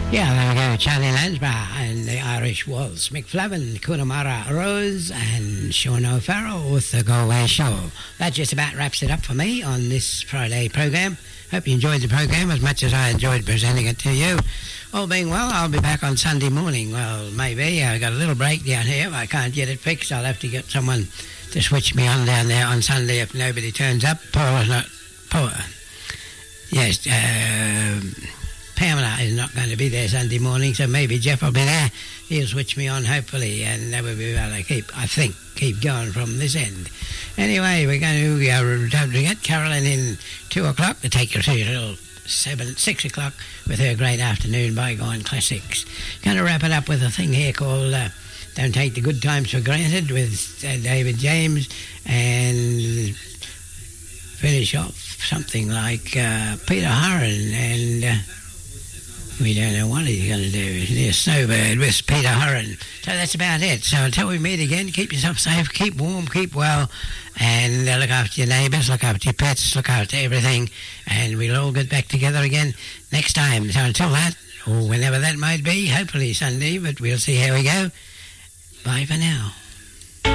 Yeah, there we go. Charlie Lansborough and the Irish Waltz. McFlavin, Kunamara Rose, and Sean O'Farrell with the Galway Show. That just about wraps it up for me on this Friday program. Hope you enjoyed the program as much as I enjoyed presenting it to you. All being well, I'll be back on Sunday morning. Well, maybe. I got a little break down here. I can't get it fixed. I'll have to get someone to switch me on down there on Sunday if nobody turns up. Pamela is not going to be there Sunday morning, so maybe Jeff will be there. He'll switch me on, hopefully, and that will be able to keep going from this end. Anyway, we're going to get Carolyn in 2 o'clock to take you through till 6 o'clock with her great afternoon Bygone Classics. Going to wrap it up with a thing here called Don't Take the Good Times for Granted with David James, and finish off something like Peter Horan and... we don't know what he's going to do. Near Snowbird with Peter Horan. So that's about it. So until we meet again, keep yourself safe, keep warm, keep well, and look after your neighbours, look after your pets, look after everything, and we'll all get back together again next time. So until that, or whenever that might be, hopefully Sunday, but we'll see how we go. Bye for now.